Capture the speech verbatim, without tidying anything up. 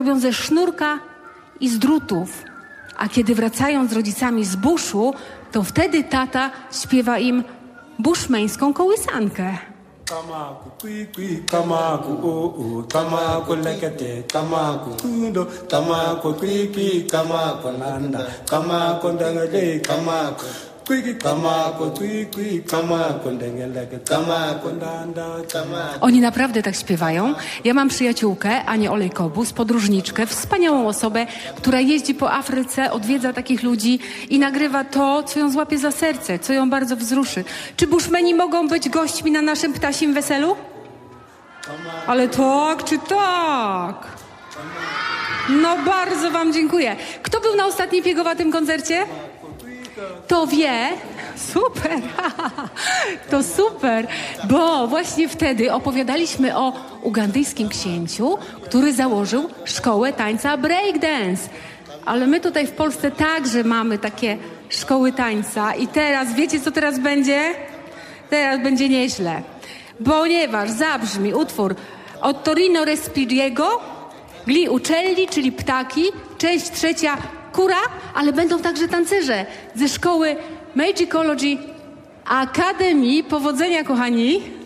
robią ze sznurka i z drutów. A kiedy wracają z rodzicami z buszu, to wtedy tata śpiewa im buszmeńską kołysankę. Kamaku, kui, kui, kamaku, u, u, kamaku, lekete, kamaku, kundo, kamaku, kui, kui, kamaku, nanda, kamaku, ndangele, kamaku, kui, kamaku, kui, kui, kamaku, ndangeleke, kamaku, nanda, kamaku. Oni naprawdę tak śpiewają. Ja mam przyjaciółkę, Anię Olejkobus, podróżniczkę, wspaniałą osobę, która jeździ po Afryce, odwiedza takich ludzi i nagrywa to, co ją złapie za serce, co ją bardzo wzruszy. Czy buszmeni mogą być gośćmi na naszym ptasim weselu? Ale tak czy tak? No bardzo wam dziękuję. Kto był na ostatnim piegowatym koncercie? To wie, super, to super, bo właśnie wtedy opowiadaliśmy o ugandyjskim księciu, który założył szkołę tańca breakdance. Ale my tutaj w Polsce także mamy takie szkoły tańca i teraz, wiecie co teraz będzie? Teraz będzie nieźle, ponieważ zabrzmi utwór od Torino Respiriego, Gli Uccelli, czyli ptaki, część trzecia, Kura, ale będą także tancerze ze szkoły Magicology Academy. Powodzenia, kochani.